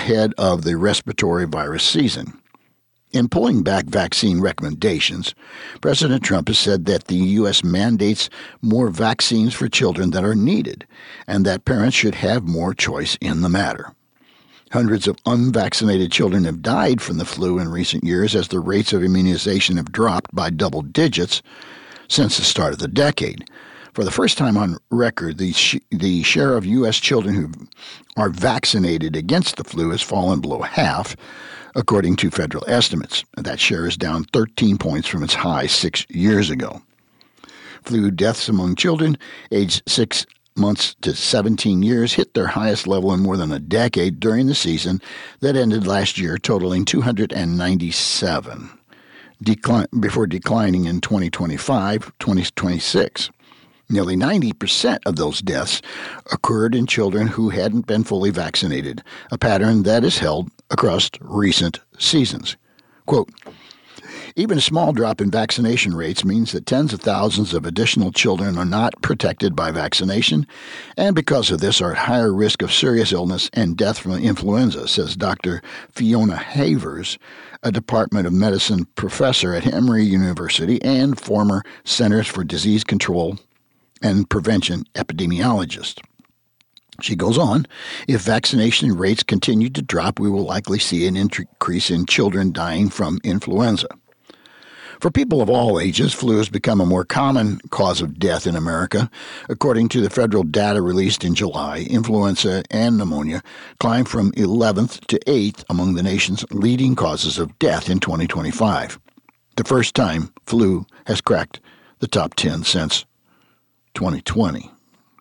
ahead of the respiratory virus season. In pulling back vaccine recommendations, President Trump has said that the U.S. mandates more vaccines for children that are needed and that parents should have more choice in the matter. Hundreds of unvaccinated children have died from the flu in recent years as the rates of immunization have dropped by double digits since the start of the decade. For the first time on record, the share of U.S. children who are vaccinated against the flu has fallen below half, according to federal estimates. That share is down 13 points from its high 6 years ago. Flu deaths among children aged 6 months to 17 years hit their highest level in more than a decade during the season that ended last year, totaling 297, before declining in 2025-2026. Nearly 90% of those deaths occurred in children who hadn't been fully vaccinated, a pattern that is held across recent seasons. Quote, even a small drop in vaccination rates means that tens of thousands of additional children are not protected by vaccination, and because of this are at higher risk of serious illness and death from influenza, says Dr. Fiona Havers, a Department of Medicine professor at Emory University and former Centers for Disease Control and Prevention epidemiologist. She goes on, if vaccination rates continue to drop, we will likely see an increase in children dying from influenza. For people of all ages, flu has become a more common cause of death in America. According to the federal data released in July, influenza and pneumonia climbed from 11th to 8th among the nation's leading causes of death in 2025. The first time flu has cracked the top 10 since 2020.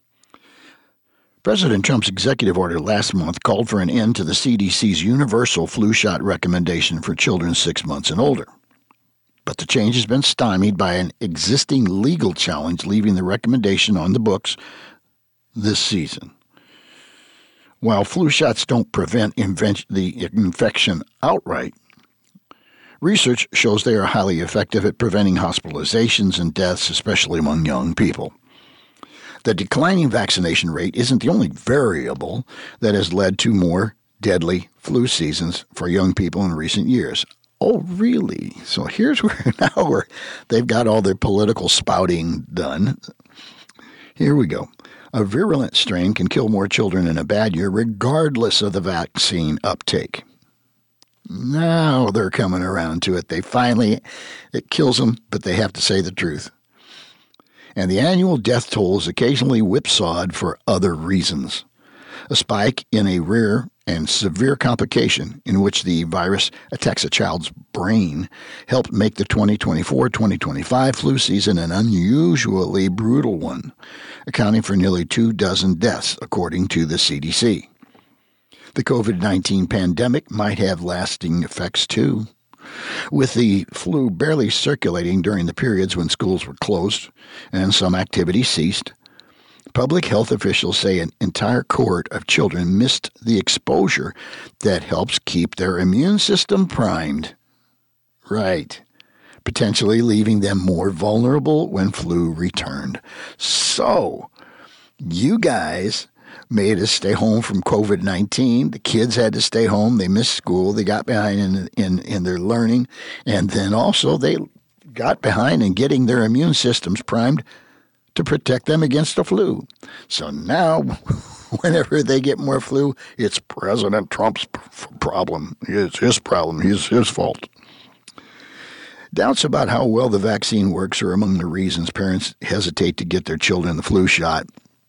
President Trump's executive order last month called for an end to the CDC's universal flu shot recommendation for children 6 months and older. But the change has been stymied by an existing legal challenge, leaving the recommendation on the books this season. While flu shots don't prevent the infection outright, research shows they are highly effective at preventing hospitalizations and deaths, especially among young people. The declining vaccination rate isn't the only variable that has led to more deadly flu seasons for young people in recent years. Oh, really? So here's where they've got all their political spouting done. Here we go. A virulent strain can kill more children in a bad year regardless of the vaccine uptake. Now they're coming around to it. It kills them, but they have to say the truth. And the annual death toll is occasionally whipsawed for other reasons. A spike in a rare and severe complication in which the virus attacks a child's brain helped make the 2024-2025 flu season an unusually brutal one, accounting for nearly 24 deaths, according to the CDC. The COVID-19 pandemic might have lasting effects, too. With the flu barely circulating during the periods when schools were closed and some activity ceased, public health officials say an entire cohort of children missed the exposure that helps keep their immune system primed. Right. Potentially leaving them more vulnerable when flu returned. So, you guys made us stay home from COVID-19. The kids had to stay home. They missed school. They got behind in their learning. And then also they got behind in getting their immune systems primed to protect them against the flu. So now, whenever they get more flu, it's President Trump's problem. It's his problem. It's his fault. Doubts about how well the vaccine works are among the reasons parents hesitate to get their children the flu shot.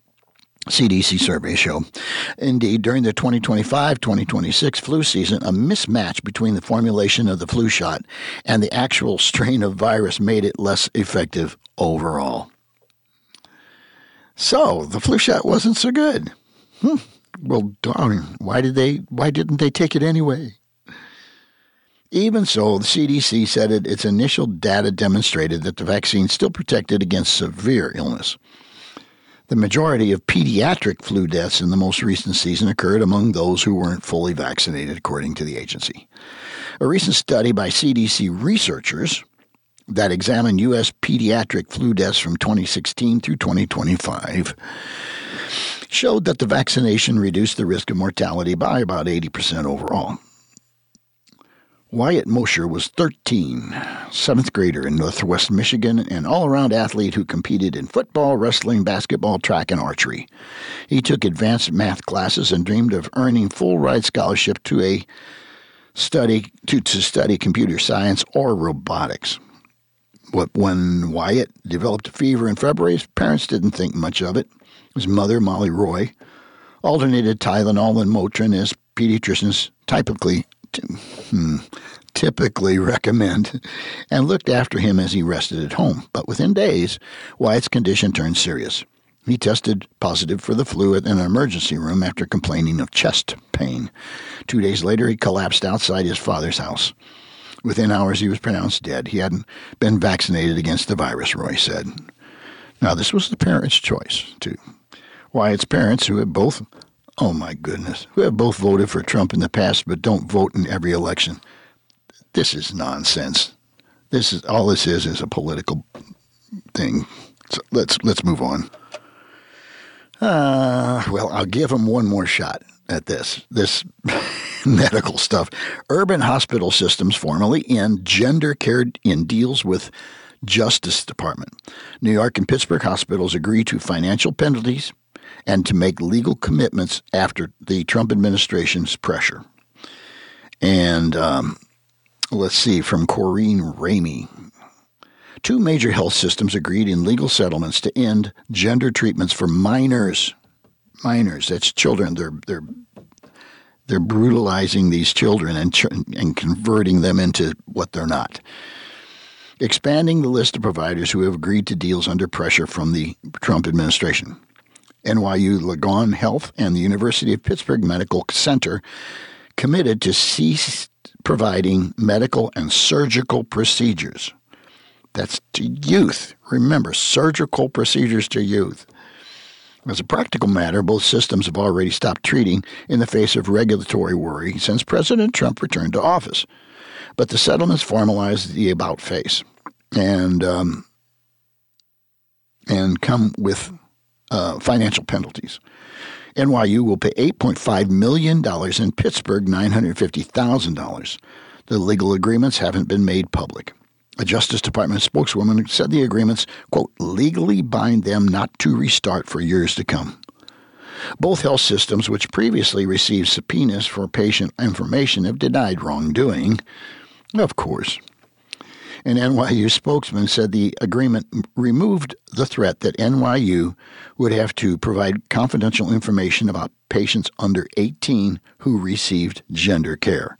CDC surveys show. Indeed, during the 2025-2026 flu season, a mismatch between the formulation of the flu shot and the actual strain of virus made it less effective overall. So, the flu shot wasn't so good. Well, darn, why didn't they take it anyway? Even so, the CDC said its initial data demonstrated that the vaccine still protected against severe illness. The majority of pediatric flu deaths in the most recent season occurred among those who weren't fully vaccinated, according to the agency. A recent study by CDC researchers that examined U.S. pediatric flu deaths from 2016 through 2025 showed that the vaccination reduced the risk of mortality by about 80% overall. Wyatt Mosher was 13, seventh grader in Northwest Michigan, an all-around athlete who competed in football, wrestling, basketball, track, and archery. He took advanced math classes and dreamed of earning full-ride scholarship to study computer science or robotics. When Wyatt developed a fever in February, his parents didn't think much of it. His mother, Molly Roy, alternated Tylenol and Motrin as pediatricians typically recommend, and looked after him as he rested at home. But within days, Wyatt's condition turned serious. He tested positive for the flu in an emergency room after complaining of chest pain. 2 days later, he collapsed outside his father's house. Within hours, he was pronounced dead. He hadn't been vaccinated against the virus, Roy said. Now, this was the parents' choice, too. Wyatt's parents, who have both voted for Trump in the past but don't vote in every election. This is nonsense. This is a political thing. So let's move on. I'll give them one more shot at this medical stuff. Urban hospital systems formally end gender care in deals with Justice Department. New York and Pittsburgh hospitals agree to financial penalties and to make legal commitments after the Trump administration's pressure. And let's see, from Corinne Ramey. 2 major health systems agreed in legal settlements to end gender treatments for minors. Minors, that's children. They're brutalizing these children and converting them into what they're not. Expanding the list of providers who have agreed to deals under pressure from the Trump administration. NYU Langone Health and the University of Pittsburgh Medical Center committed to cease providing medical and surgical procedures. That's to youth. Remember, surgical procedures to youth. As a practical matter, both systems have already stopped treating in the face of regulatory worry since President Trump returned to office. But the settlements formalized the about face and come with financial penalties. NYU will pay $8.5 million and Pittsburgh $950,000. The legal agreements haven't been made public. A Justice Department spokeswoman said the agreements, quote, legally bind them not to restart for years to come. Both health systems, which previously received subpoenas for patient information, have denied wrongdoing. Of course. An NYU spokesman said the agreement removed the threat that NYU would have to provide confidential information about patients under 18 who received gender care.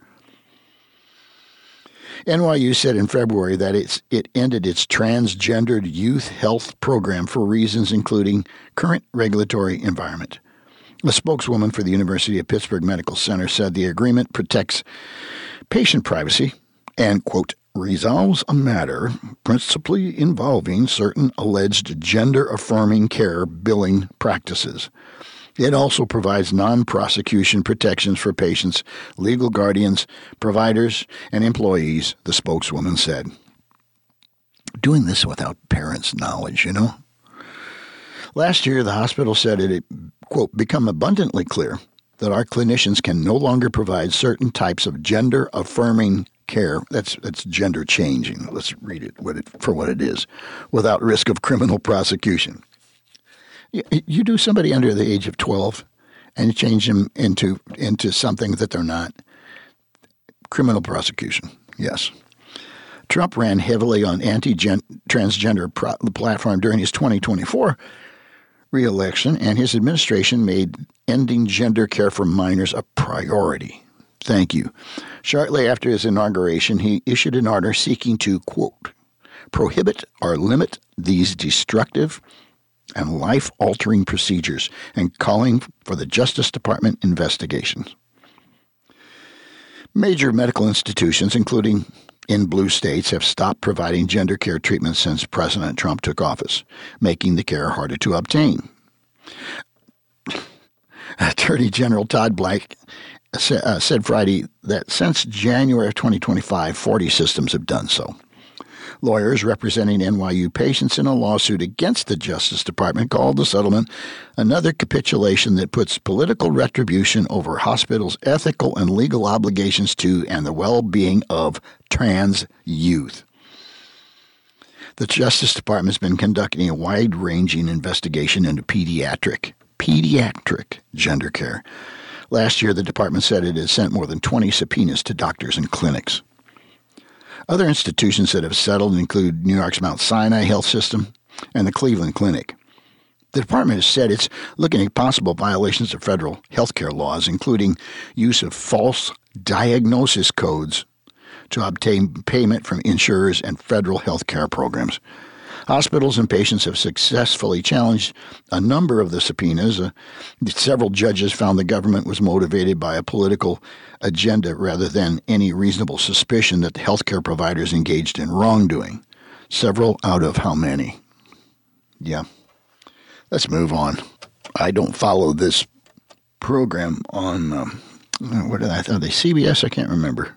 NYU said in February that it ended its transgendered youth health program for reasons including current regulatory environment. A spokeswoman for the University of Pittsburgh Medical Center said the agreement protects patient privacy and, quote, resolves a matter principally involving certain alleged gender-affirming care billing practices. It also provides non-prosecution protections for patients, legal guardians, providers, and employees, the spokeswoman said. Doing this without parents' knowledge, you know? Last year, the hospital said it had, quote, become abundantly clear that our clinicians can no longer provide certain types of gender-affirming care, that's gender changing, let's read it for what it is, without risk of criminal prosecution. You do somebody under the age of 12 and change them into something that they're not. Criminal prosecution, yes. Trump ran heavily on anti-transgender platform during his 2024 re-election, and his administration made ending gender care for minors a priority. Thank you. Shortly after his inauguration, he issued an order seeking to, quote, prohibit or limit these destructive and life-altering procedures and calling for the Justice Department investigations. Major medical institutions, including in blue states, have stopped providing gender care treatment since President Trump took office, making the care harder to obtain. Attorney General Todd Blank said Friday that since January of 2025, 40 systems have done so. Lawyers representing NYU patients in a lawsuit against the Justice Department called the settlement another capitulation that puts political retribution over hospitals' ethical and legal obligations to and the well-being of trans youth. The Justice Department has been conducting a wide-ranging investigation into pediatric gender care. Last year, the department said it had sent more than 20 subpoenas to doctors and clinics. Other institutions that have settled include New York's Mount Sinai Health System and the Cleveland Clinic. The department has said it's looking at possible violations of federal health care laws, including use of false diagnosis codes to obtain payment from insurers and federal health care programs. Hospitals and patients have successfully challenged a number of the subpoenas. Several judges found the government was motivated by a political agenda rather than any reasonable suspicion that the healthcare providers engaged in wrongdoing. Several out of how many? Yeah. Let's move on. I don't follow this program on, what are they, CBS? I can't remember.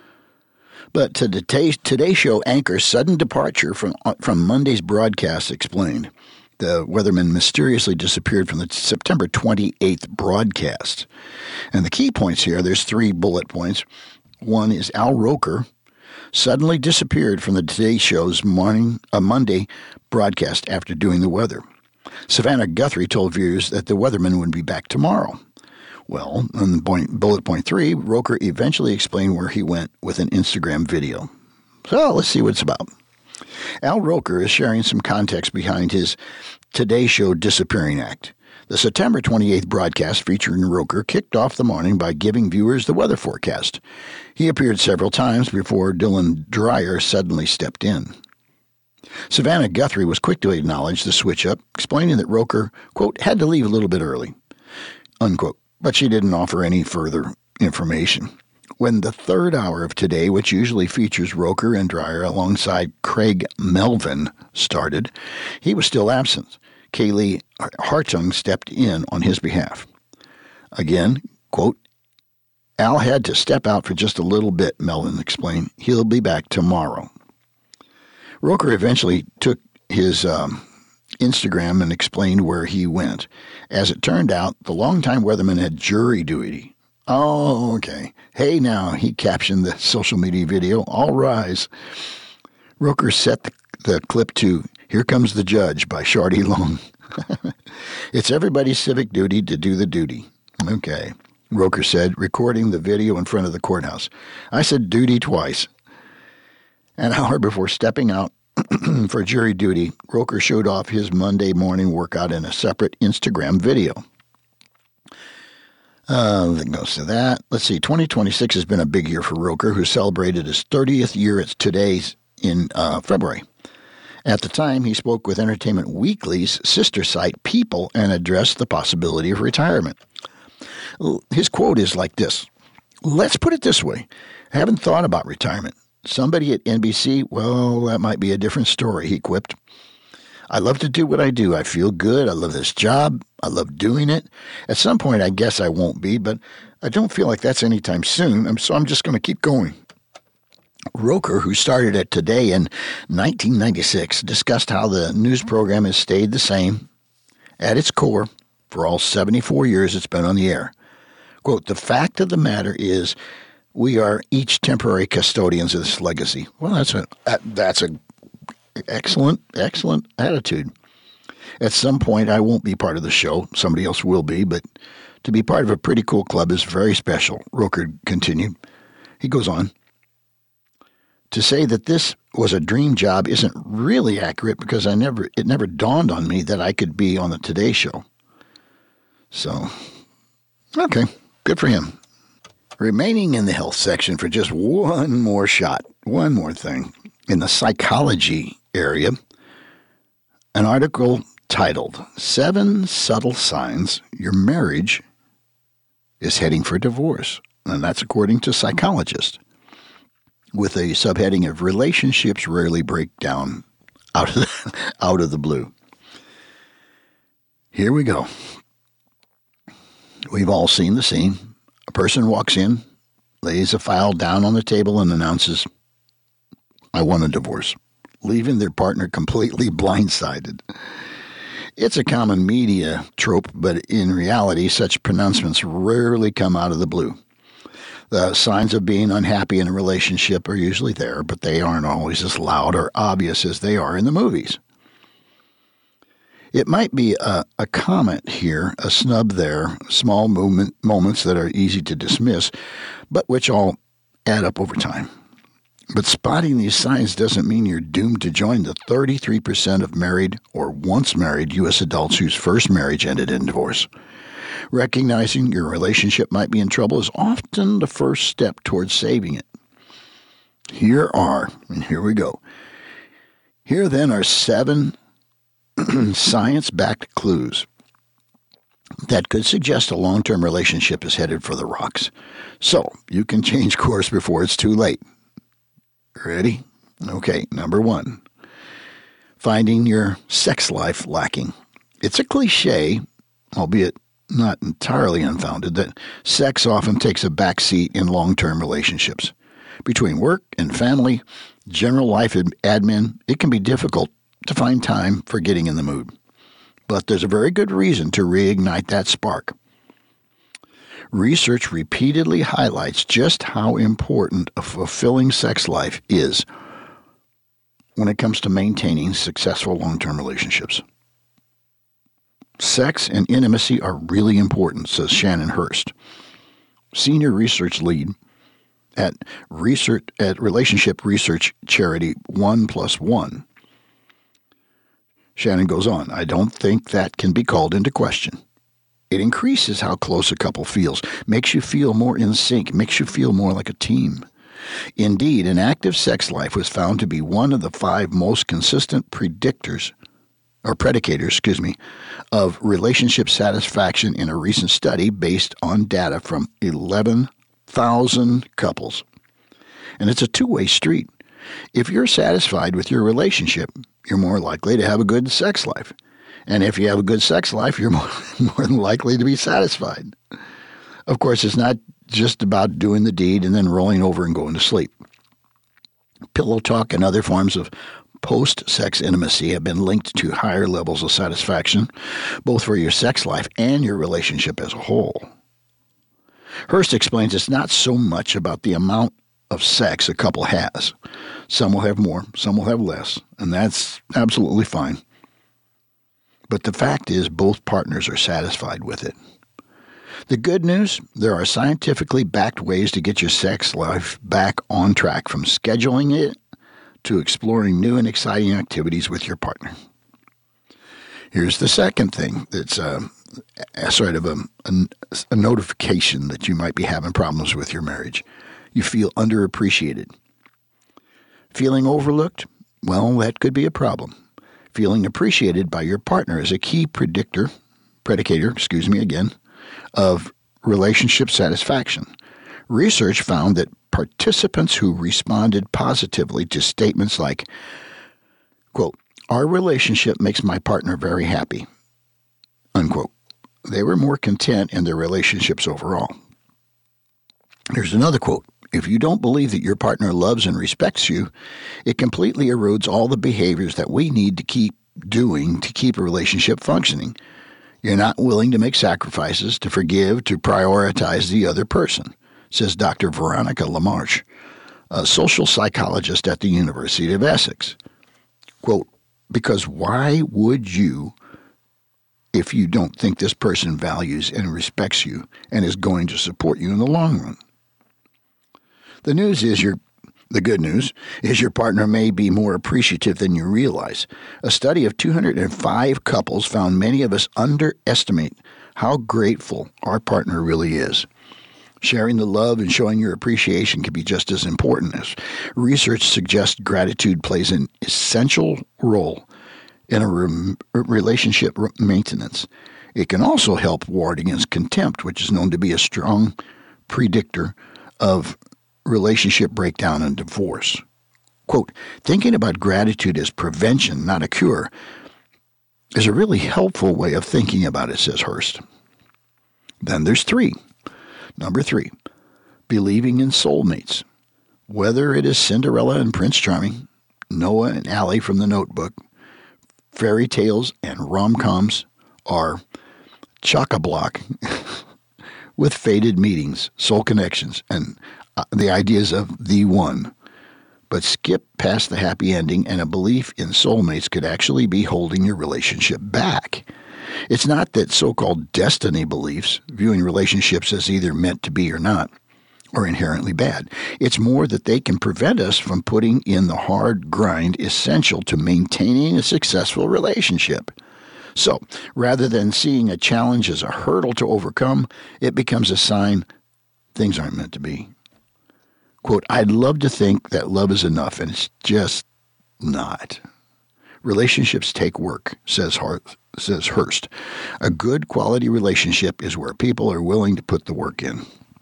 But today's show anchor's sudden departure from Monday's broadcast explained. The weatherman mysteriously disappeared from the September 28th broadcast. And the key points here, there's 3 bullet points. One is Al Roker suddenly disappeared from the Today Show's Monday broadcast after doing the weather. Savannah Guthrie told viewers that the weatherman would be back tomorrow. Well, on bullet point 3, Roker eventually explained where he went with an Instagram video. So let's see what it's about. Al Roker is sharing some context behind his Today Show disappearing act. The September 28th broadcast featuring Roker kicked off the morning by giving viewers the weather forecast. He appeared several times before Dylan Dreyer suddenly stepped in. Savannah Guthrie was quick to acknowledge the switch-up, explaining that Roker, quote, had to leave a little bit early, unquote. But she didn't offer any further information. When the third hour of Today, which usually features Roker and Dreyer alongside Craig Melvin, started, he was still absent. Kaylee Hartung stepped in on his behalf. Again, quote, Al had to step out for just a little bit, Melvin explained. He'll be back tomorrow. Roker eventually took his Instagram and explained where he went. As it turned out, the longtime weatherman had jury duty. Oh, okay. Hey now, he captioned the social media video, all rise. Roker set the clip to Here Comes the Judge by Shorty Long. It's everybody's civic duty to do the duty. Okay, Roker said, recording the video in front of the courthouse. I said duty twice. An hour before stepping out for jury duty, Roker showed off his Monday morning workout in a separate Instagram video. That goes to that. Let's see, 2026 has been a big year for Roker, who celebrated his 30th year at Today's in February. At the time, he spoke with Entertainment Weekly's sister site, People, and addressed the possibility of retirement. His quote is like this, let's put it this way, I haven't thought about retirement. Somebody at NBC, well, that might be a different story, he quipped. I love to do what I do. I feel good. I love this job. I love doing it. At some point, I guess I won't be, but I don't feel like that's anytime soon, so I'm just going to keep going. Roker, who started at Today in 1996, discussed how the news program has stayed the same at its core for all 74 years it's been on the air. Quote, the fact of the matter is we are each temporary custodians of this legacy. Well, that's a excellent attitude. At some point, I won't be part of the show. Somebody else will be, but to be part of a pretty cool club is very special, Roker continued. He goes on. To say that this was a dream job isn't really accurate because it never dawned on me that I could be on the Today Show. So, okay, good for him. Remaining in the health section for just one more thing. In the psychology area, an article titled 7 Subtle Signs Your Marriage is Heading for Divorce, and that's according to psychologists, with a subheading of relationships rarely break down out of the blue. Here we go. We've all seen the scene. A person walks in, lays a file down on the table, and announces, I want a divorce. leaving their partner completely blindsided. It's a common media trope, but in reality, such pronouncements rarely come out of the blue. The signs of being unhappy in a relationship are usually there, but they aren't always as loud or obvious as they are in the movies. It might be a comment here, a snub there, small moments that are easy to dismiss, but which all add up over time. But spotting these signs doesn't mean you're doomed to join the 33% of married or once married U.S. adults whose first marriage ended in divorce. Recognizing your relationship might be in trouble is often the first step towards saving it. Here we go. Here then are 7 science-backed clues that could suggest a long-term relationship is headed for the rocks. So you can change course before it's too late. Ready? Okay, number 1. Finding your sex life lacking. It's a cliche, albeit not entirely unfounded, that sex often takes a backseat in long-term relationships. Between work and family, general life admin, it can be difficult to find time for getting in the mood. But there's a very good reason to reignite that spark. Research repeatedly highlights just how important a fulfilling sex life is when it comes to maintaining successful long-term relationships. Sex and intimacy are really important, says Shannon Hurst, senior research lead at relationship research charity 1+1. Shannon goes on, I don't think that can be called into question. It increases how close a couple feels, makes you feel more in sync, makes you feel more like a team. Indeed, an active sex life was found to be one of the 5 most consistent predicators of relationship satisfaction in a recent study based on data from 11,000 couples. And it's a two-way street. If you're satisfied with your relationship, you're more likely to have a good sex life. And if you have a good sex life, you're more than likely to be satisfied. Of course, it's not just about doing the deed and then rolling over and going to sleep. Pillow talk and other forms of post-sex intimacy have been linked to higher levels of satisfaction, both for your sex life and your relationship as a whole. Hurst explains it's not so much about the amount of sex a couple has. Some will have more, some will have less, and that's absolutely fine. But the fact is both partners are satisfied with it. The good news, there are scientifically backed ways to get your sex life back on track, from scheduling it to exploring new and exciting activities with your partner. Here's the second thing that's a notification that you might be having problems with your marriage. You feel underappreciated. Feeling overlooked? Well, that could be a problem. Feeling appreciated by your partner is a key predicator of relationship satisfaction. Research found that participants who responded positively to statements like, quote, our relationship makes my partner very happy, unquote, they were more content in their relationships overall. Here's another quote. If you don't believe that your partner loves and respects you, it completely erodes all the behaviors that we need to keep doing to keep a relationship functioning. You're not willing to make sacrifices, to forgive, to prioritize the other person, says Dr. Veronica Lamarche, a social psychologist at the University of Essex. Quote, because why would you, if you don't think this person values and respects you and is going to support you in the long run? The good news is your partner may be more appreciative than you realize. A study of 205 couples found many of us underestimate how grateful our partner really is. Sharing the love and showing your appreciation can be just as important, as research suggests gratitude plays an essential role in a relationship maintenance. It can also help ward against contempt, which is known to be a strong predictor of relationship breakdown and divorce. Quote, thinking about gratitude as prevention, not a cure, is a really helpful way of thinking about it, says Hurst. Then there's 3. Number 3, believing in soulmates. Whether it is Cinderella and Prince Charming, Noah and Allie from The Notebook, fairy tales and rom-coms are chock-a-block with fated meetings, soul connections, and the ideas of the one. But skip past the happy ending, and a belief in soulmates could actually be holding your relationship back. It's not that so-called destiny beliefs, viewing relationships as either meant to be or not, are inherently bad. It's more that they can prevent us from putting in the hard grind essential to maintaining a successful relationship. So, rather than seeing a challenge as a hurdle to overcome, it becomes a sign things aren't meant to be. Quote, I'd love to think that love is enough, and it's just not. Relationships take work, says Hurst. A good quality relationship is where people are willing to put the work in.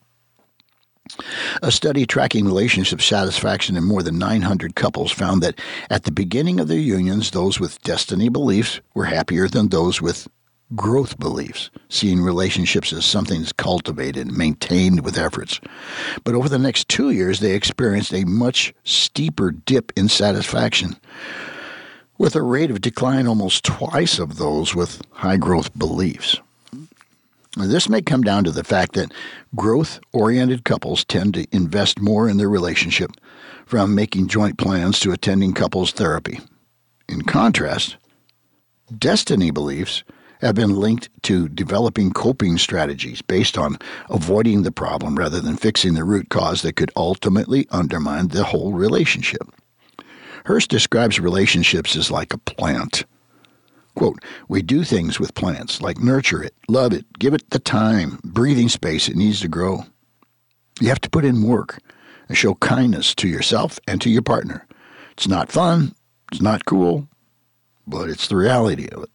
A study tracking relationship satisfaction in more than 900 couples found that at the beginning of their unions, those with destiny beliefs were happier than those with growth beliefs, seeing relationships as something that's cultivated and maintained with efforts. But over the next 2 years, they experienced a much steeper dip in satisfaction, with a rate of decline almost twice of those with high growth beliefs. Now, this may come down to the fact that growth-oriented couples tend to invest more in their relationship, from making joint plans to attending couples therapy. In contrast, destiny beliefs have been linked to developing coping strategies based on avoiding the problem rather than fixing the root cause that could ultimately undermine the whole relationship. Hurst describes relationships as like a plant. Quote, we do things with plants, like nurture it, love it, give it the time, breathing space it needs to grow. You have to put in work and show kindness to yourself and to your partner. It's not fun, it's not cool, but it's the reality of it.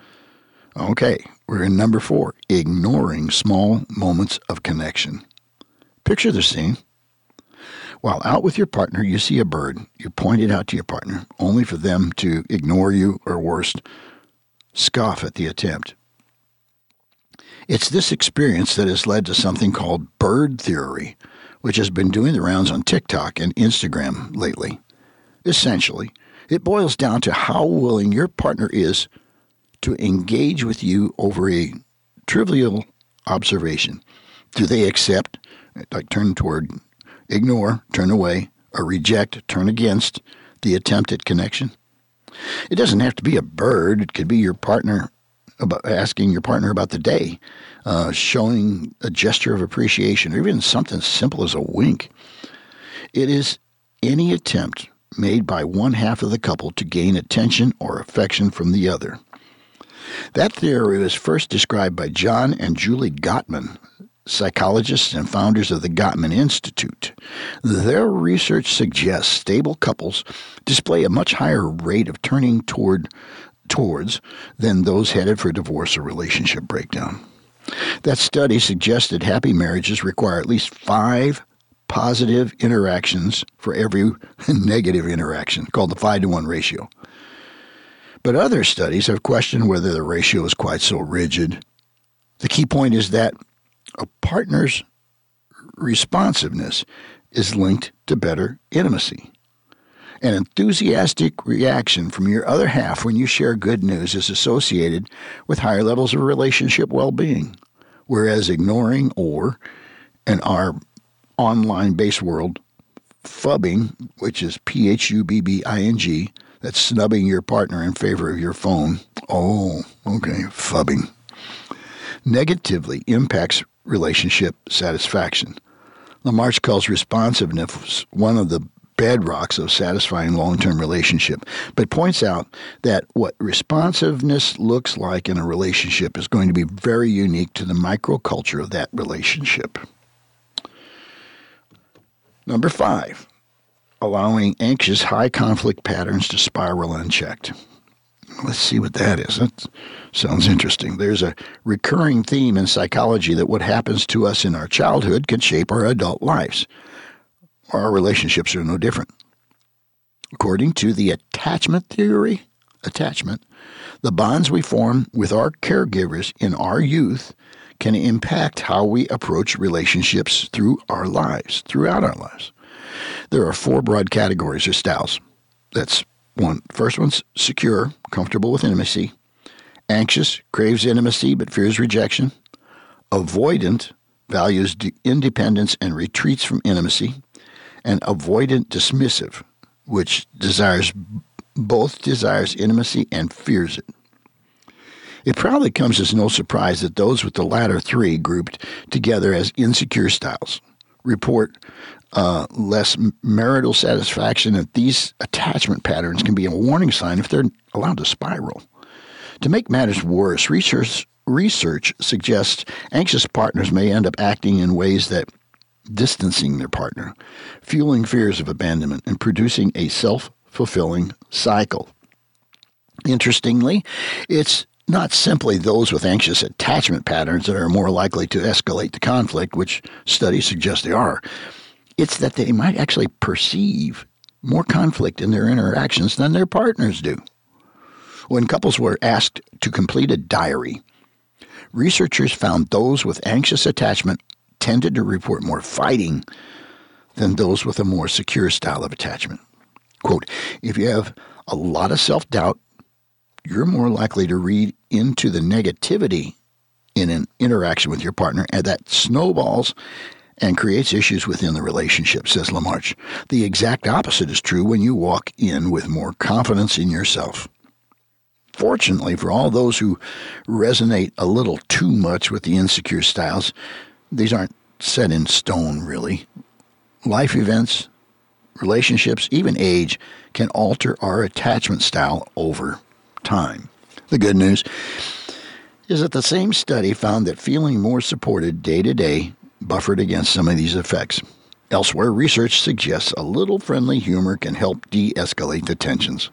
Okay, we're in number 4, ignoring small moments of connection. Picture the scene. While out with your partner, you see a bird. You point it out to your partner, only for them to ignore you, or worse, scoff at the attempt. It's this experience that has led to something called bird theory, which has been doing the rounds on TikTok and Instagram lately. Essentially, it boils down to how willing your partner is to engage with you over a trivial observation. Do they accept, like turn toward, ignore, turn away, or reject, turn against the attempt at connection? It doesn't have to be a bird. It could be your partner, asking your partner about the day, showing a gesture of appreciation, or even something simple as a wink. It is any attempt made by one half of the couple to gain attention or affection from the other. That theory was first described by John and Julie Gottman, psychologists and founders of the Gottman Institute. Their research suggests stable couples display a much higher rate of turning towards than those headed for divorce or relationship breakdown. That study suggested happy marriages require at least 5 positive interactions for every negative interaction, called the 5-to-1 ratio. But other studies have questioned whether the ratio is quite so rigid. The key point is that a partner's responsiveness is linked to better intimacy. An enthusiastic reaction from your other half when you share good news is associated with higher levels of relationship well-being, whereas ignoring or, in our online-based world, phubbing, which is P-H-U-B-B-I-N-G, that's snubbing your partner in favor of your phone. Oh, okay, phubbing. Negatively impacts relationship satisfaction. LaMarche calls responsiveness one of the bedrocks of satisfying long-term relationship, but points out that what responsiveness looks like in a relationship is going to be very unique to the microculture of that relationship. Number 5, allowing anxious high-conflict patterns to spiral unchecked. Let's see what that is. That sounds interesting. There's a recurring theme in psychology that what happens to us in our childhood can shape our adult lives. Our relationships are no different. According to the attachment theory, the bonds we form with our caregivers in our youth can impact how we approach relationships throughout our lives. There are 4 broad categories or styles: That's one. First one's secure, comfortable with intimacy. Anxious, craves intimacy but fears rejection. Avoidant, values independence and retreats from intimacy. And avoidant dismissive, which both desires intimacy and fears it. It probably comes as no surprise that those with the latter three, grouped together as insecure styles, report less marital satisfaction, and these attachment patterns can be a warning sign if they're allowed to spiral. To make matters worse, research suggests anxious partners may end up acting in ways that distancing their partner, fueling fears of abandonment, and producing a self-fulfilling cycle. Interestingly, it's not simply those with anxious attachment patterns that are more likely to escalate the conflict, which studies suggest they are. It's that they might actually perceive more conflict in their interactions than their partners do. When couples were asked to complete a diary, researchers found those with anxious attachment tended to report more fighting than those with a more secure style of attachment. Quote, if you have a lot of self-doubt, you're more likely to read into the negativity in an interaction with your partner, and that snowballs and creates issues within the relationship, says LaMarche. The exact opposite is true when you walk in with more confidence in yourself. Fortunately, for all those who resonate a little too much with the insecure styles, these aren't set in stone, really. Life events, relationships, even age, can alter our attachment style over time. The good news is that the same study found that feeling more supported day to day buffered against some of these effects. Elsewhere, research suggests a little friendly humor can help de-escalate the tensions.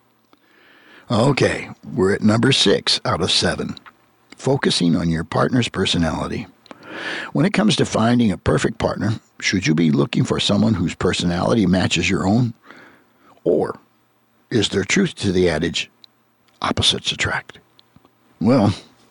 Okay, we're at number 6 out of 7. Focusing on your partner's personality. When it comes to finding a perfect partner, should you be looking for someone whose personality matches your own? Or is there truth to the adage, opposites attract? Well,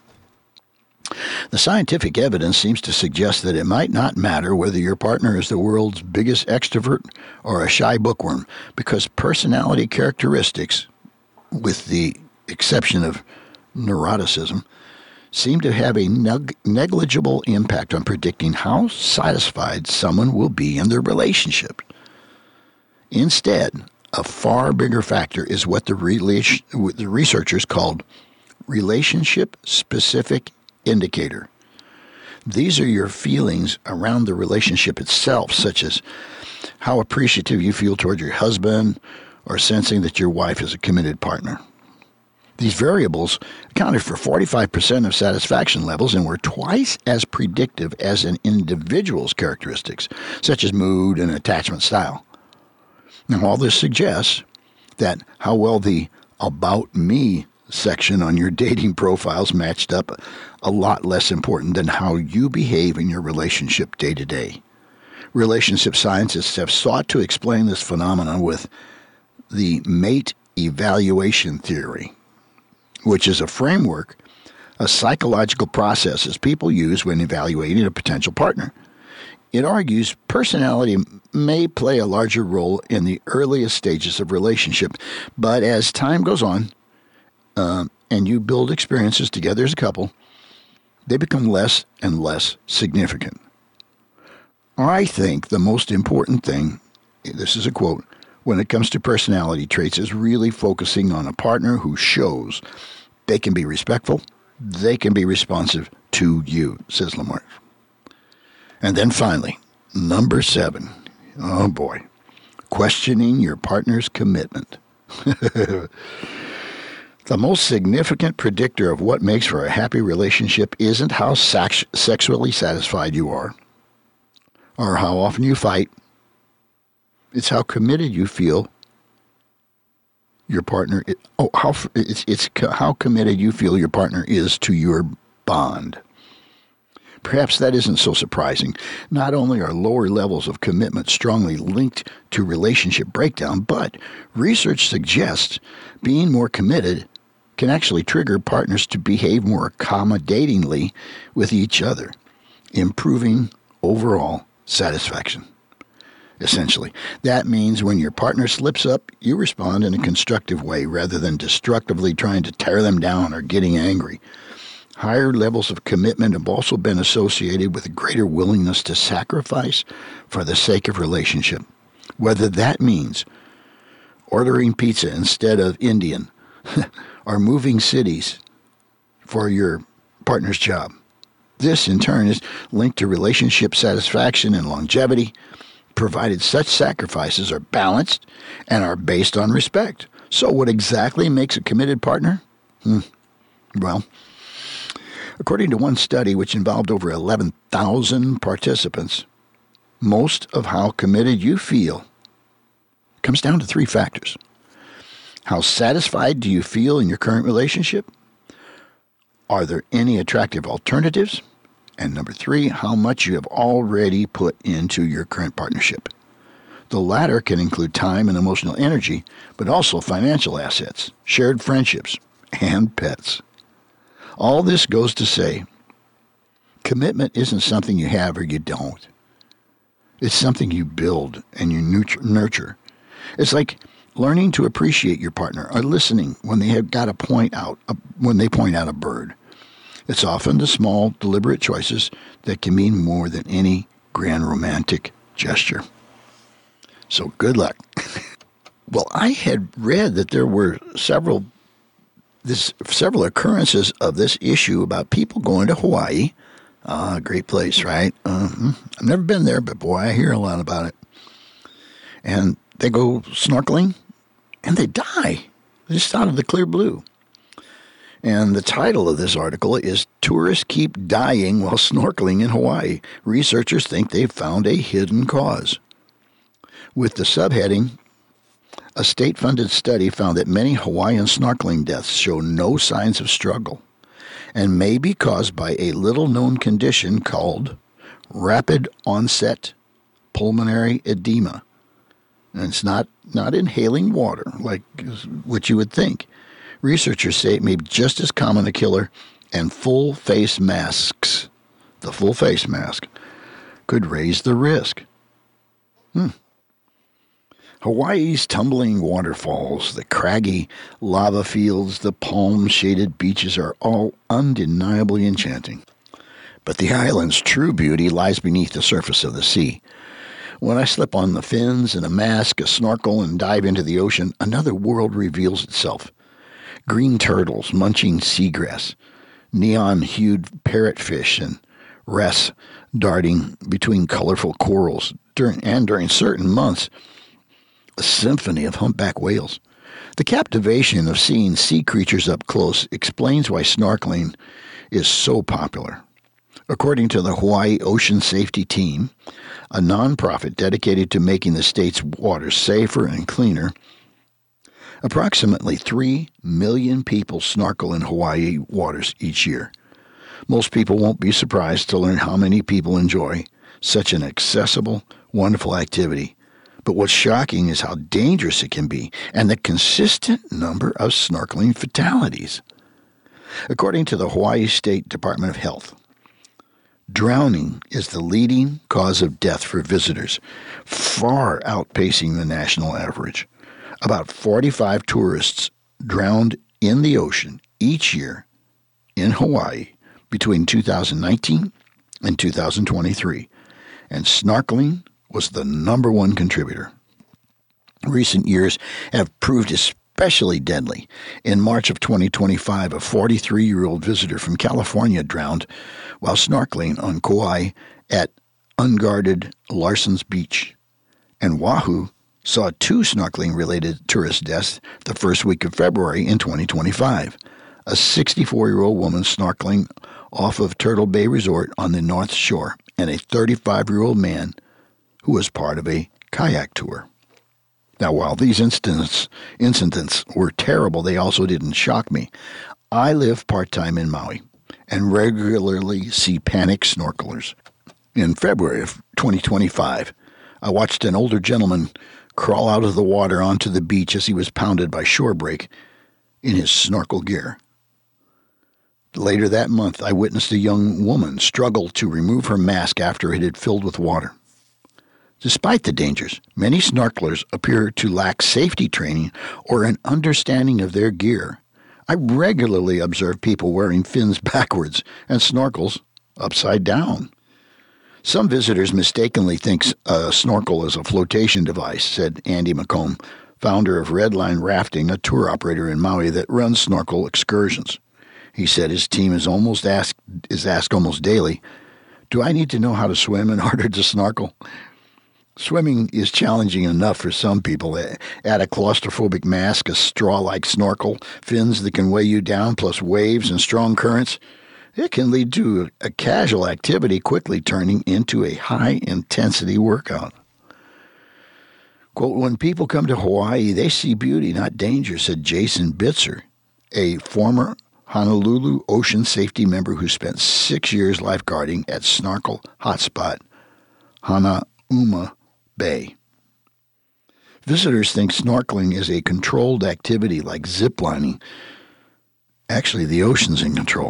the scientific evidence seems to suggest that it might not matter whether your partner is the world's biggest extrovert or a shy bookworm, because personality characteristics, with the exception of neuroticism, seem to have a negligible impact on predicting how satisfied someone will be in their relationship. Instead, a far bigger factor is what the researchers called relationship-specific indicator. These are your feelings around the relationship itself, such as how appreciative you feel toward your husband or sensing that your wife is a committed partner. These variables accounted for 45% of satisfaction levels and were twice as predictive as an individual's characteristics, such as mood and attachment style. Now, all this suggests that how well the About Me section on your dating profiles matched up a lot less important than how you behave in your relationship day to day. Relationship scientists have sought to explain this phenomenon with the mate evaluation theory, which is a framework of psychological processes people use when evaluating a potential partner. It argues personality may play a larger role in the earliest stages of relationship, but as time goes on and you build experiences together as a couple, they become less and less significant. I think the most important thing, this is a quote, when it comes to personality traits is really focusing on a partner who shows they can be respectful, they can be responsive to you, says LaMarche. And then finally, number 7. Oh boy. Questioning your partner's commitment. The most significant predictor of what makes for a happy relationship isn't how sexually satisfied you are or how often you fight. It's how committed you feel your partner. It's how committed you feel your partner is to your bond. Perhaps that isn't so surprising. Not only are lower levels of commitment strongly linked to relationship breakdown, but research suggests being more committed can actually trigger partners to behave more accommodatingly with each other, improving overall satisfaction. essentially. That means when your partner slips up, you respond in a constructive way rather than destructively trying to tear them down or getting angry. Higher levels of commitment have also been associated with a greater willingness to sacrifice for the sake of relationship, whether that means ordering pizza instead of Indian or moving cities for your partner's job. This, in turn, is linked to relationship satisfaction and longevity, provided such sacrifices are balanced and are based on respect. So what exactly makes a committed partner? Well, according to one study which involved over 11,000 participants, most of how committed you feel comes down to three factors. How satisfied do you feel in your current relationship? Are there any attractive alternatives? And number three, how much you have already put into your current partnership. The latter can include time and emotional energy, but also financial assets, shared friendships, and pets. All this goes to say, commitment isn't something you have or you don't. It's something you build and you nurture. It's like learning to appreciate your partner or listening when they have got when they point out a bird. It's often the small, deliberate choices that can mean more than any grand romantic gesture. So good luck. Well, I had read that there were several occurrences of this issue about people going to Hawaii. Great place, right? I've never been there, but boy, I hear a lot about it. And they go snorkeling, and they die just out of the clear blue. And the title of this article is Tourists Keep Dying While Snorkeling in Hawaii. Researchers think they've found a hidden cause. With the subheading, a state-funded study found that many Hawaiian snorkeling deaths show no signs of struggle and may be caused by a little-known condition called rapid onset pulmonary edema. And it's not inhaling water like what you would think. Researchers say it may be just as common a killer, and full face masks, the full face mask, could raise the risk. Hawaii's tumbling waterfalls, the craggy lava fields, the palm-shaded beaches are all undeniably enchanting. But the island's true beauty lies beneath the surface of the sea. When I slip on the fins and a mask, a snorkel, and dive into the ocean, another world reveals itself. Green turtles munching seagrass, neon-hued parrotfish, and wrens darting between colorful corals. During certain months, a symphony of humpback whales. The captivation of seeing sea creatures up close explains why snorkeling is so popular. According to the Hawaii Ocean Safety Team, a nonprofit dedicated to making the state's waters safer and cleaner, approximately 3 million people snorkel in Hawaii waters each year. Most people won't be surprised to learn how many people enjoy such an accessible, wonderful activity. But what's shocking is how dangerous it can be and the consistent number of snorkeling fatalities. According to the Hawaii State Department of Health, drowning is the leading cause of death for visitors, far outpacing the national average. About 45 tourists drowned in the ocean each year in Hawaii between 2019 and 2023, and snorkeling was the number one contributor. Recent years have proved especially deadly. In March of 2025, a 43-year-old visitor from California drowned while snorkeling on Kauai at unguarded Larson's Beach. And Oahu saw 2 snorkeling-related tourist deaths the first week of February in 2025. A 64-year-old woman snorkeling off of Turtle Bay Resort on the North Shore, and a 35-year-old man who was part of a kayak tour. Now, while these incidents were terrible, they also didn't shock me. I live part-time in Maui and regularly see panicked snorkelers. In February of 2025, I watched an older gentleman crawl out of the water onto the beach as he was pounded by shore break in his snorkel gear. Later that month, I witnessed a young woman struggle to remove her mask after it had filled with water. Despite the dangers, many snorkelers appear to lack safety training or an understanding of their gear. I regularly observe people wearing fins backwards and snorkels upside down. Some visitors mistakenly think a snorkel is a flotation device, said Andy McComb, founder of Redline Rafting, a tour operator in Maui that runs snorkel excursions. He said his team is asked almost daily, "Do I need to know how to swim in order to snorkel?" Swimming is challenging enough for some people. Add a claustrophobic mask, a straw-like snorkel, fins that can weigh you down, plus waves and strong currents. It can lead to a casual activity quickly turning into a high-intensity workout. Quote, "When people come to Hawaii, they see beauty, not danger," said Jason Bitzer, a former Honolulu Ocean Safety member who spent 6 years lifeguarding at Snorkel Hotspot, Hanauma Bay. Visitors think snorkeling is a controlled activity like ziplining. Actually, the ocean's in control.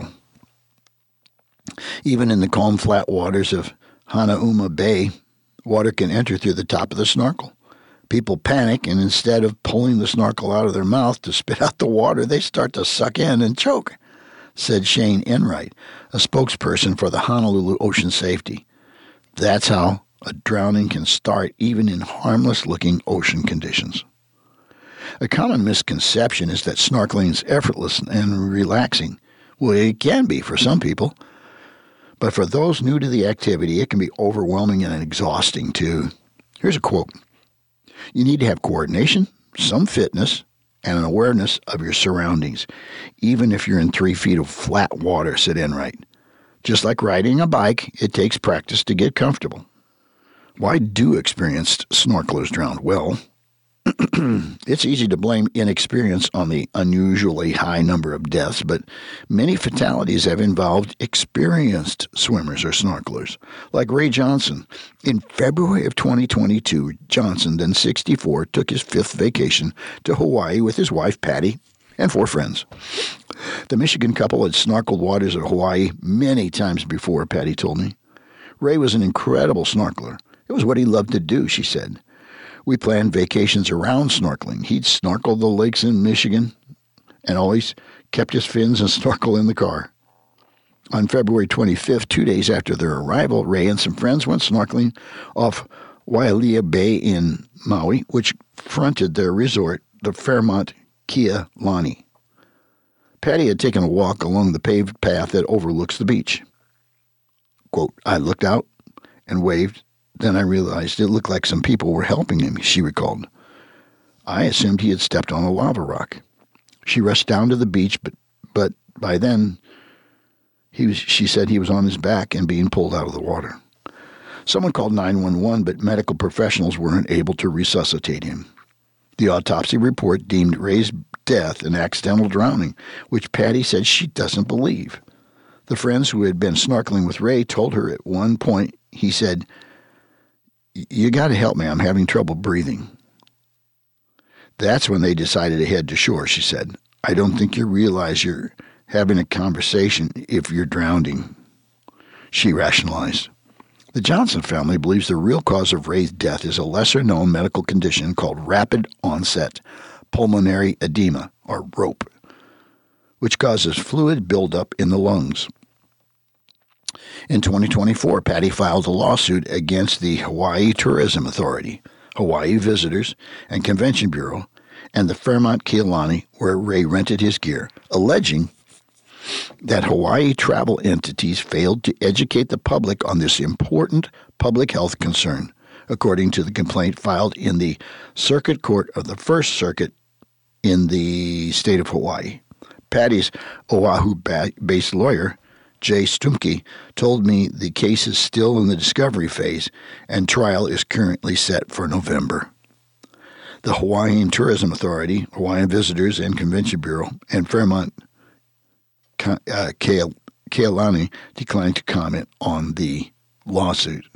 Even in the calm, flat waters of Hanauma Bay, water can enter through the top of the snorkel. People panic, and instead of pulling the snorkel out of their mouth to spit out the water, they start to suck in and choke, said Shane Enright, a spokesperson for the Honolulu Ocean Safety. That's how a drowning can start even in harmless-looking ocean conditions. A common misconception is that snorkeling is effortless and relaxing. Well, it can be for some people. But for those new to the activity, it can be overwhelming and exhausting, too. Here's a quote. "You need to have coordination, some fitness, and an awareness of your surroundings, even if you're in 3 feet of flat water," said Enright. "Just like riding a bike, it takes practice to get comfortable." Why do experienced snorkelers drown? Well, it's easy to blame inexperience on the unusually high number of deaths, but many fatalities have involved experienced swimmers or snorkelers, like Ray Johnson. In February of 2022, Johnson, then 64, took his 5th vacation to Hawaii with his wife, Patty, and 4 friends. The Michigan couple had snorkeled waters of Hawaii many times before, Patty told me. Ray was an incredible snorkeler. It was what he loved to do, she said. We planned vacations around snorkeling. He'd snorkel the lakes in Michigan and always kept his fins and snorkel in the car. On February 25th, 2 days after their arrival, Ray and some friends went snorkeling off Wailea Bay in Maui, which fronted their resort, the Fairmont Kealani. Patty had taken a walk along the paved path that overlooks the beach. Quote, "I looked out and waved. Then I realized it looked like some people were helping him," she recalled. "I assumed he had stepped on a lava rock." She rushed down to the beach, but by then, she said he was on his back and being pulled out of the water. Someone called 911, but medical professionals weren't able to resuscitate him. The autopsy report deemed Ray's death an accidental drowning, which Patty said she doesn't believe. The friends who had been snorkeling with Ray told her at one point, he said, "You got to help me. I'm having trouble breathing." That's when they decided to head to shore, she said. "I don't think you realize you're having a conversation if you're drowning," she rationalized. The Johnson family believes the real cause of Ray's death is a lesser-known medical condition called rapid-onset pulmonary edema, or ROPE, which causes fluid buildup in the lungs. In 2024, Patty filed a lawsuit against the Hawaii Tourism Authority, Hawaii Visitors and Convention Bureau, and the Fairmont Kealani, where Ray rented his gear, alleging that Hawaii travel entities failed to educate the public on this important public health concern, according to the complaint filed in the Circuit Court of the First Circuit in the state of Hawaii. Patty's Oahu-based lawyer, Jay Stumke, told me the case is still in the discovery phase and trial is currently set for November. The Hawaiian Tourism Authority, Hawaiian Visitors and Convention Bureau, and Fairmont Kealani declined to comment on the lawsuit.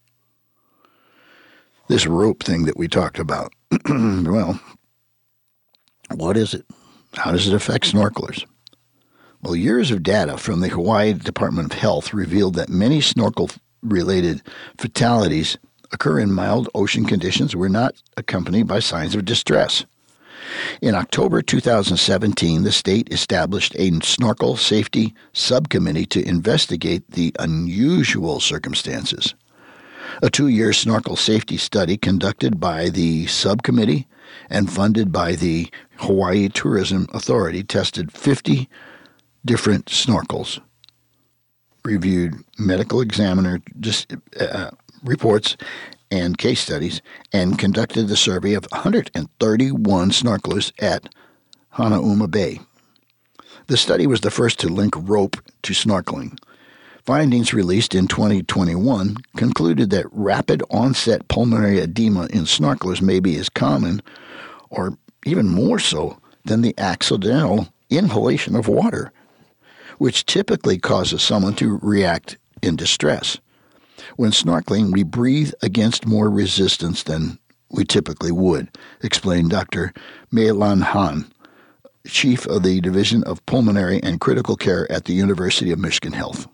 This rope thing that we talked about, well, what is it? How does it affect snorkelers? Well, years of data from the Hawaii Department of Health revealed that many snorkel-related fatalities occur in mild ocean conditions were not accompanied by signs of distress. In October 2017, the state established a snorkel safety subcommittee to investigate the unusual circumstances. A 2-year snorkel safety study conducted by the subcommittee and funded by the Hawaii Tourism Authority tested 50 different snorkels, reviewed medical examiner reports and case studies, and conducted the survey of 131 snorkelers at Hanauma Bay. The study was the first to link rope to snorkeling. Findings released in 2021 concluded that rapid onset pulmonary edema in snorkelers may be as common, or even more so, than the accidental inhalation of water, which typically causes someone to react in distress. When snorkeling, we breathe against more resistance than we typically would, explained Dr. Mei-Lan Han, chief of the Division of Pulmonary and Critical Care at the University of Michigan Health.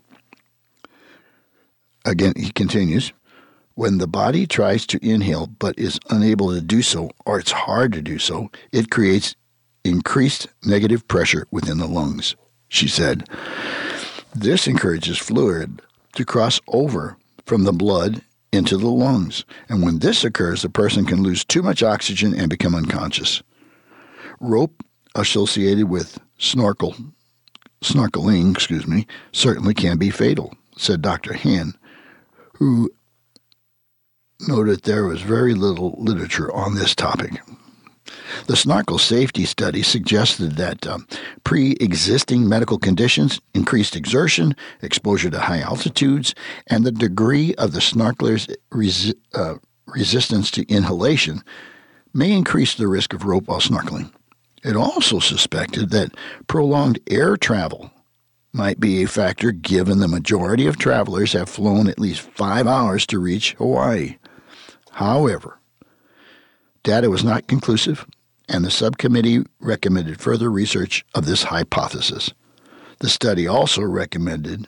Again, he continues, when the body tries to inhale but is unable to do so, or it's hard to do so, it creates increased negative pressure within the lungs, she said. This encourages fluid to cross over from the blood into the lungs, and when this occurs, the person can lose too much oxygen and become unconscious. Rope associated with snorkeling, certainly can be fatal, said Dr. Han, who noted there was very little literature on this topic. The snorkel safety study suggested that pre-existing medical conditions, increased exertion, exposure to high altitudes, and the degree of the snorkeler's resistance to inhalation may increase the risk of rope while snorkeling. It also suspected that prolonged air travel might be a factor given the majority of travelers have flown at least 5 hours to reach Hawaii. However, data was not conclusive, and the subcommittee recommended further research of this hypothesis. The study also recommended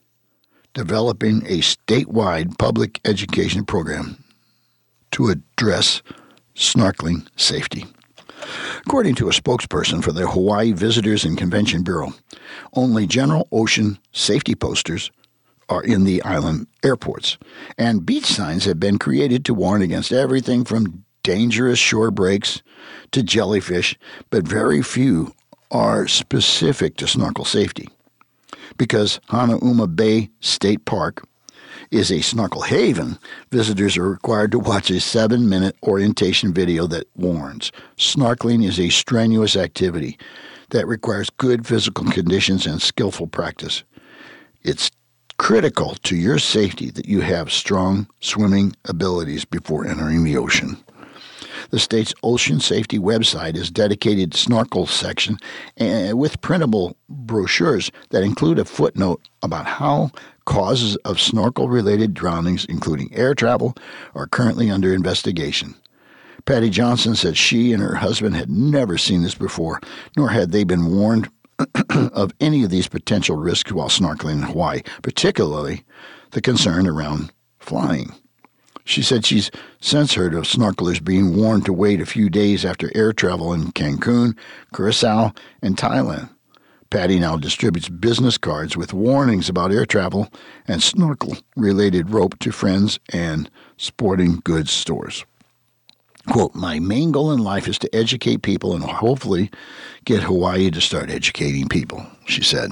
developing a statewide public education program to address snorkeling safety. According to a spokesperson for the Hawaii Visitors and Convention Bureau, only general ocean safety posters are in the island airports, and beach signs have been created to warn against everything from dangerous shore breaks to jellyfish, but very few are specific to snorkel safety. Because Hanauma Bay State Park is a snorkel haven, visitors are required to watch a 7-minute orientation video that warns snorkeling is a strenuous activity that requires good physical conditions and skillful practice. It's critical to your safety that you have strong swimming abilities before entering the ocean. The state's ocean safety website is dedicated to snorkel section with printable brochures that include a footnote about how causes of snorkel-related drownings, including air travel, are currently under investigation. Patty Johnson said she and her husband had never seen this before, nor had they been warned of any of these potential risks while snorkeling in Hawaii, particularly the concern around flying. She said she's since heard of snorkelers being warned to wait a few days after air travel in Cancun, Curacao, and Thailand. Patty now distributes business cards with warnings about air travel and snorkel-related rope to friends and sporting goods stores. Quote, my main goal in life is to educate people and hopefully get Hawaii to start educating people, she said.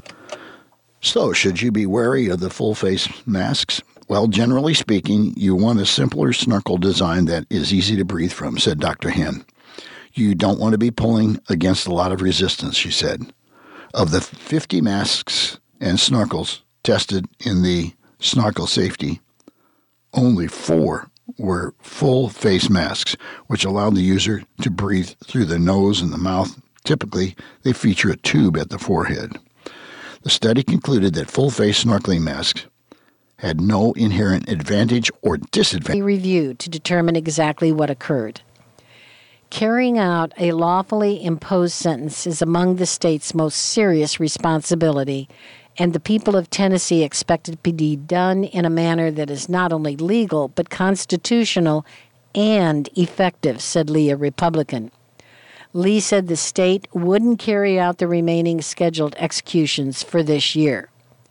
So, should you be wary of the full-face masks? Well, generally speaking, you want a simpler snorkel design that is easy to breathe from, said Dr. Hen. You don't want to be pulling against a lot of resistance, she said. Of the 50 masks and snorkels tested in the snorkel safety, only 4 were full-face masks, which allowed the user to breathe through the nose and the mouth. Typically, they feature a tube at the forehead. The study concluded that full-face snorkeling masks had no inherent advantage or disadvantage. Reviewed to determine exactly what occurred. Carrying out a lawfully imposed sentence is among the state's most serious responsibility, and the people of Tennessee expect it to be done in a manner that is not only legal but constitutional and effective, said Lee, a Republican. Lee said the state wouldn't carry out the remaining scheduled executions for this year.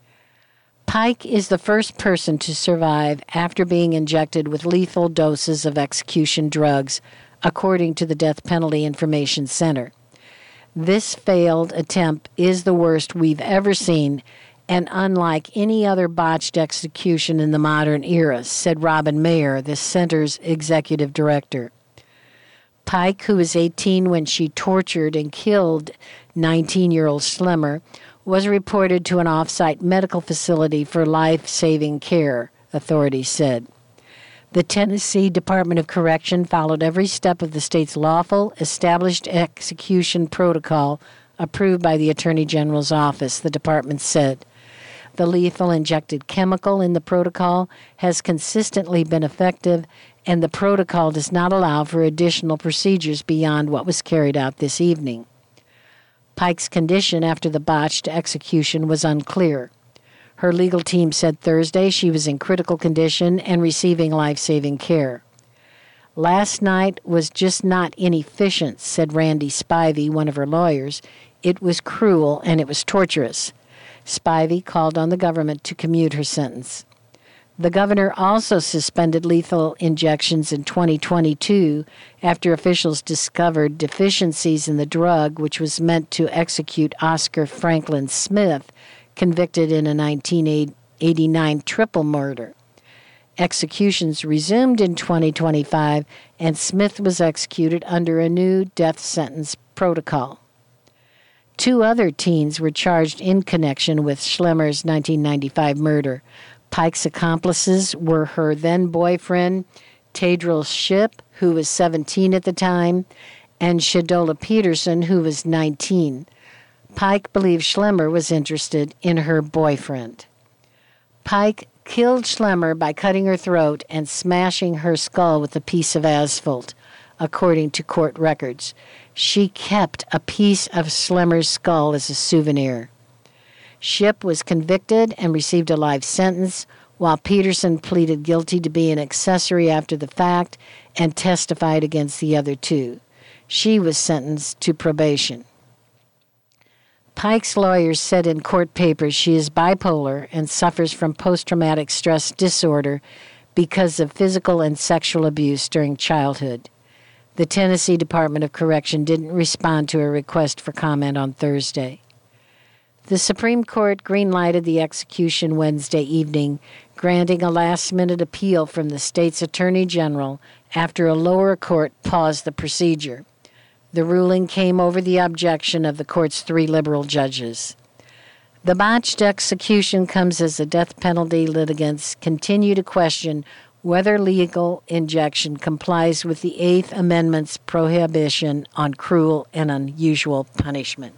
Pike is the first person to survive after being injected with lethal doses of execution drugs, according to the Death Penalty Information Center. This failed attempt is the worst we've ever seen, and unlike any other botched execution in the modern era, said Robin Mayer, the center's executive director. Pike, who was 18 when she tortured and killed 19-year-old Schlemmer, was reported to an off-site medical facility for life-saving care, authorities said. The Tennessee Department of Correction followed every step of the state's lawful, established execution protocol approved by the Attorney General's office, the department said. The lethal injected chemical in the protocol has consistently been effective, and the protocol does not allow for additional procedures beyond what was carried out this evening. Pike's condition after the botched execution was unclear. Her legal team said Thursday she was in critical condition and receiving life-saving care. Last night was just not inefficient, said Randy Spivey, one of her lawyers. It was cruel and it was torturous. Spivey called on the government to commute her sentence. The governor also suspended lethal injections in 2022 after officials discovered deficiencies in the drug which was meant to execute Oscar Franklin Smith, convicted in a 1989 triple murder. Executions resumed in 2025, and Smith was executed under a new death sentence protocol. 2 other teens were charged in connection with Schlemmer's 1995 murder. Pike's accomplices were her then-boyfriend, Tadrell Shipp, who was 17 at the time, and Shadola Peterson, who was 19. Pike believed Schlemmer was interested in her boyfriend. Pike killed Schlemmer by cutting her throat and smashing her skull with a piece of asphalt, according to court records. She kept a piece of Schlemmer's skull as a souvenir. Shipp was convicted and received a life sentence, while Peterson pleaded guilty to being an accessory after the fact and testified against the other 2. She was sentenced to probation. Pike's lawyers said in court papers she is bipolar and suffers from post-traumatic stress disorder because of physical and sexual abuse during childhood. The Tennessee Department of Correction didn't respond to a request for comment on Thursday. The Supreme Court green-lighted the execution Wednesday evening, granting a last-minute appeal from the state's Attorney General after a lower court paused the procedure. The ruling came over the objection of the court's 3 liberal judges. The botched execution comes as the death penalty litigants continue to question whether legal injection complies with the 8th Amendment's prohibition on cruel and unusual punishment.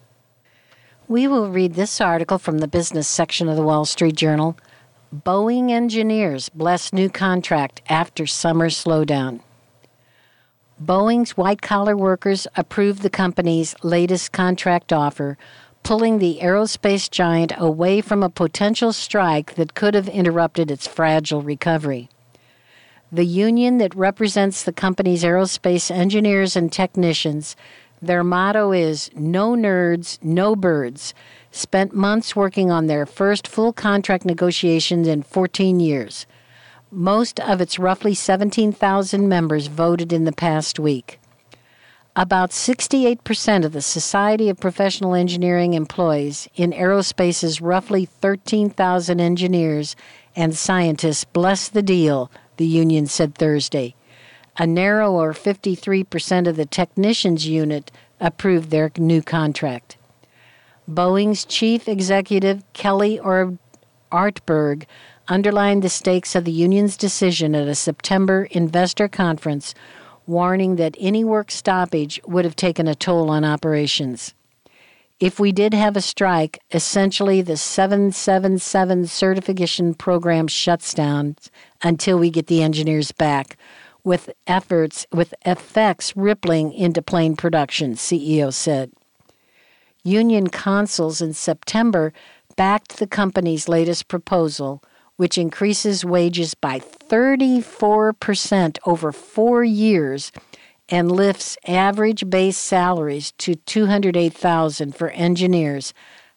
We will read this article from the business section of the Wall Street Journal. Boeing engineers bless new contract after summer slowdown. Boeing's white-collar workers approved the company's latest contract offer, pulling the aerospace giant away from a potential strike that could have interrupted its fragile recovery. The union that represents the company's aerospace engineers and technicians, their motto is "No nerds, no birds," spent months working on their first full contract negotiations in 14 years. Most of its roughly 17,000 members voted in the past week. About 68% of the Society of Professional Engineering employees in aerospace's roughly 13,000 engineers and scientists blessed the deal, the union said Thursday. A narrower 53% of the technicians unit approved their new contract. Boeing's chief executive, Kelly Ortberg, underlined the stakes of the union's decision at a September investor conference, warning that any work stoppage would have taken a toll on operations. If we did have a strike, essentially the 777 certification program shuts down until we get the engineers back, with effects rippling into plane production, CEO said. Union consuls in September backed the company's latest proposal, which increases wages by 34% over 4 years and lifts average base salaries to $208,000 for engineers,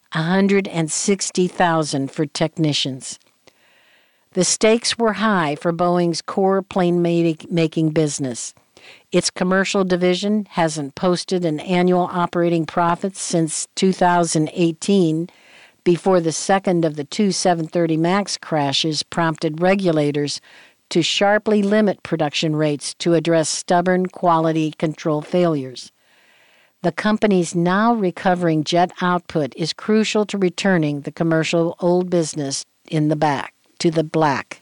$160,000 for technicians. The stakes were high for Boeing's core plane-making business. Its commercial division hasn't posted an annual operating profit since 2018, before the second of the two 737 MAX crashes prompted regulators to sharply limit production rates to address stubborn quality control failures. The company's now recovering jet output is crucial to returning the commercial old business to the black.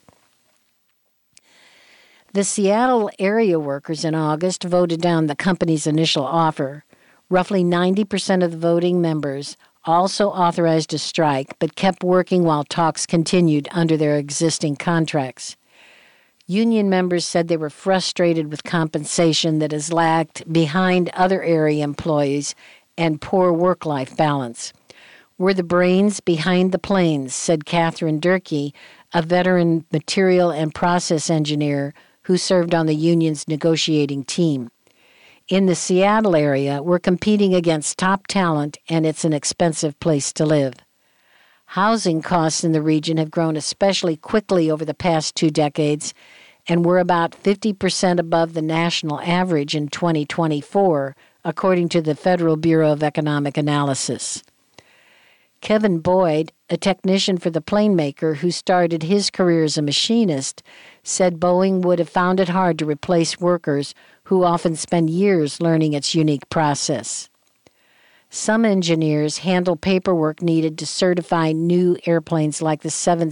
The Seattle area workers in August voted down the company's initial offer. Roughly 90% of the voting members also authorized a strike, but kept working while talks continued under their existing contracts. Union members said they were frustrated with compensation that has lagged behind other area employees and poor work-life balance. We're the brains behind the planes, said Catherine Durkee, a veteran material and process engineer who served on the union's negotiating team. In the Seattle area, we're competing against top talent, and it's an expensive place to live. Housing costs in the region have grown especially quickly over the past 2 decades, and we're about 50% above the national average in 2024, according to the Federal Bureau of Economic Analysis. Kevin Boyd, a technician for the plane maker who started his career as a machinist, said Boeing would have found it hard to replace workers who often spend years learning its unique process. Some engineers handle paperwork needed to certify new airplanes like the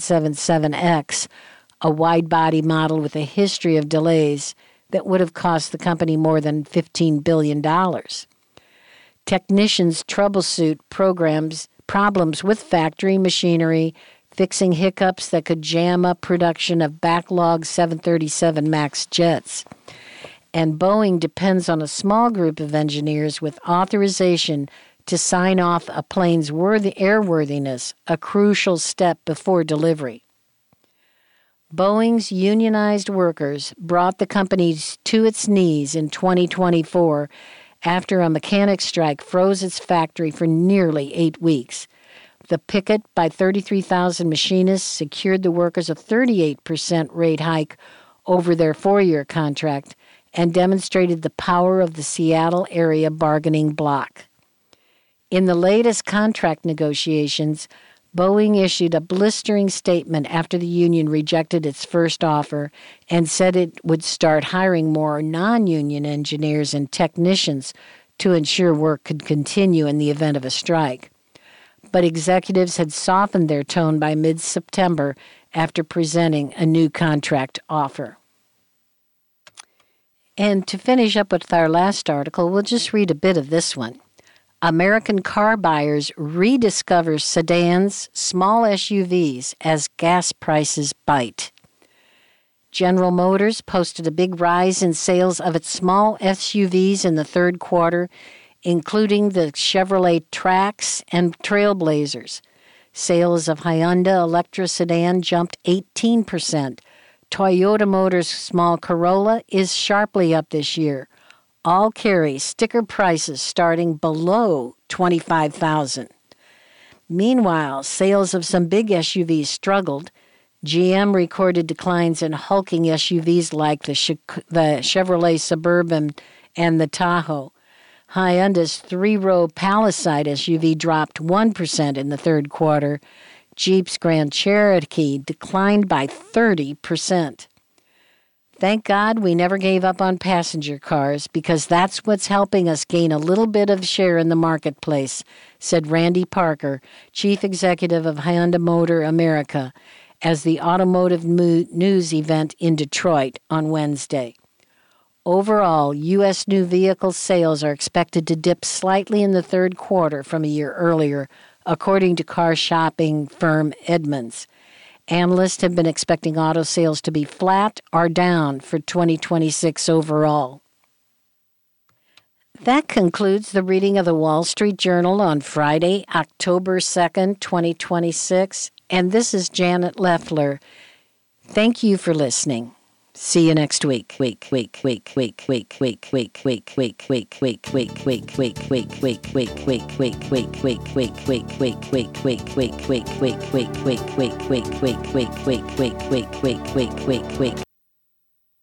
777X, a wide-body model with a history of delays that would have cost the company more than $15 billion. Technicians troubleshoot problems with factory machinery, fixing hiccups that could jam up production of backlog 737 MAX jets. And Boeing depends on a small group of engineers with authorization to sign off a plane's airworthiness, a crucial step before delivery. Boeing's unionized workers brought the company to its knees in 2024 after a mechanic strike froze its factory for nearly 8 weeks. The picket by 33,000 machinists secured the workers a 38% rate hike over their 4-year contract and demonstrated the power of the Seattle area bargaining bloc. In the latest contract negotiations, Boeing issued a blistering statement after the union rejected its first offer and said it would start hiring more non-union engineers and technicians to ensure work could continue in the event of a strike. But executives had softened their tone by mid-September after presenting a new contract offer. And to finish up with our last article, we'll just read a bit of this one. American car buyers rediscover sedans, small SUVs as gas prices bite. General Motors posted a big rise in sales of its small SUVs in the third quarter, including the Chevrolet Trax and Trailblazers. Sales of Hyundai Elantra sedan jumped 18%. Toyota Motors' small Corolla is sharply up this year. All carry sticker prices starting below $25,000. Meanwhile, sales of some big SUVs struggled. GM recorded declines in hulking SUVs like the Chevrolet Suburban and the Tahoe. Hyundai's 3-row Palisade SUV dropped 1% in the third quarter. Jeep's Grand Cherokee declined by 30%. Thank God we never gave up on passenger cars because that's what's helping us gain a little bit of share in the marketplace, said Randy Parker, chief executive of Hyundai Motor America, as the Automotive News event in Detroit on Wednesday. Overall, U.S. new vehicle sales are expected to dip slightly in the third quarter from a year earlier, according to car shopping firm Edmunds. Analysts have been expecting auto sales to be flat or down for 2026 overall. That concludes the reading of the Wall Street Journal on Friday, October 2nd, 2026. And this is Janet Leffler. Thank you for listening. See you next week.